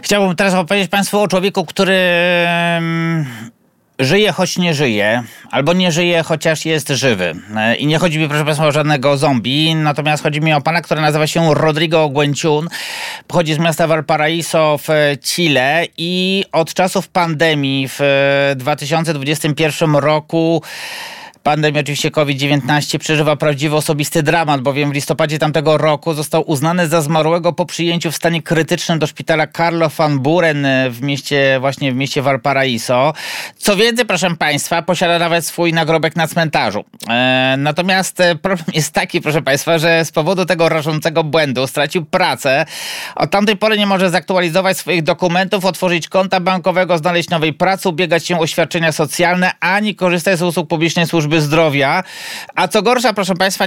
Chciałbym teraz opowiedzieć Państwu o człowieku, który żyje, choć nie żyje, albo nie żyje, chociaż jest żywy. I nie chodzi mi, proszę Państwa, o żadnego zombie, natomiast chodzi mi o pana, który nazywa się Rodrigo Guenciun. Pochodzi z miasta Valparaíso w Chile i od czasów pandemii w 2021 roku pandemia oczywiście COVID-19 przeżywa prawdziwy osobisty dramat, bowiem w listopadzie tamtego roku został uznany za zmarłego po przyjęciu w stanie krytycznym do szpitala Carlo van Buren w mieście Valparaíso. Co więcej, proszę Państwa, posiada nawet swój nagrobek na cmentarzu. Natomiast problem jest taki, proszę Państwa, że z powodu tego rażącego błędu stracił pracę. Od tamtej pory nie może zaktualizować swoich dokumentów, otworzyć konta bankowego, znaleźć nowej pracy, ubiegać się o świadczenia socjalne, ani korzystać z usług publicznej służby zdrowia. A co gorsza, proszę Państwa,